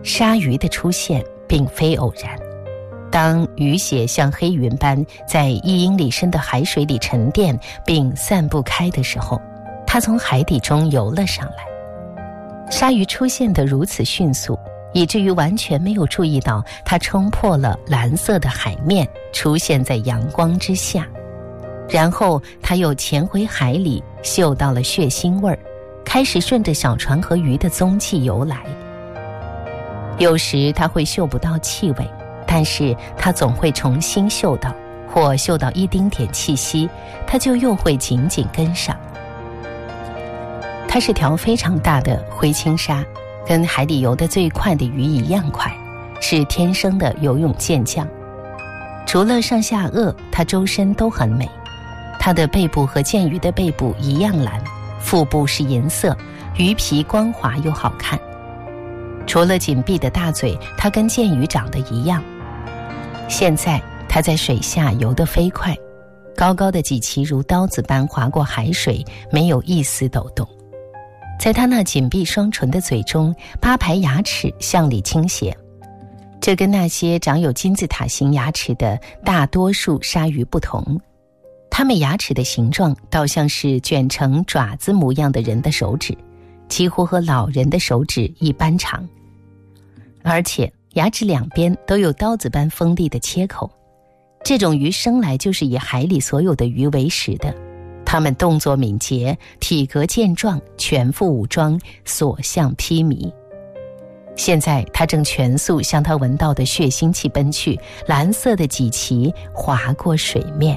鲨鱼的出现并非偶然。当鱼血像黑云般在1英里深的海水里沉淀并散不开的时候，它从海底中游了上来。鲨鱼出现得如此迅速，以至于完全没有注意到它冲破了蓝色的海面，出现在阳光之下。然后它又潜回海里，嗅到了血腥味儿，开始顺着小船和鱼的踪迹游来。有时它会嗅不到气味，但是它总会重新嗅到，或嗅到一丁点气息，它就又会紧紧跟上。它是条非常大的灰青鲨，跟海里游得最快的鱼一样快，是天生的游泳健将。除了上下颚，它周身都很美。它的背部和剑鱼的背部一样蓝，腹部是银色，鱼皮光滑又好看。除了紧闭的大嘴，它跟剑鱼长得一样。现在它在水下游得飞快，高高的脊鳍如刀子般划过海水，没有一丝抖动。在它那紧闭双唇的嘴中，8排牙齿向里倾斜，这跟那些长有金字塔形牙齿的大多数鲨鱼不同。它们牙齿的形状倒像是卷成爪子模样的人的手指，几乎和老人的手指一般长，而且牙齿两边都有刀子般锋利的切口。这种鱼生来就是以海里所有的鱼为食的，它们动作敏捷，体格健壮，全副武装，所向披靡。现在它正全速向它闻到的血腥气奔去，蓝色的脊鳍划过水面。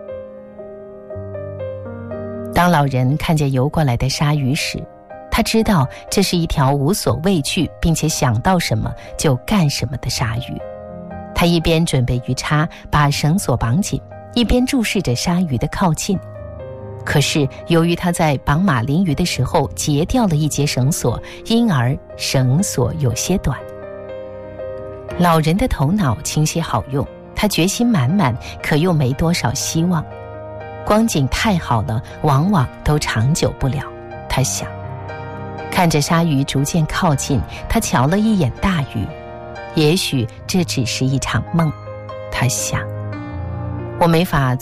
当老人看见游过来的鲨鱼时，他知道这是一条无所畏惧并且想到什么就干什么的鲨鱼。他一边准备鱼叉把绳索绑紧，一边注视着鲨鱼的靠近。可是由于他在绑马林鱼的时候截掉了一节绳索，因而绳索有些短。老人的头脑清晰好用，他决心满满，可又没多少希望。光景太好了，往往都长久不了，他想。看着鲨鱼逐渐靠近，他瞧了一眼大鱼，也许这只是一场梦，他想。我没法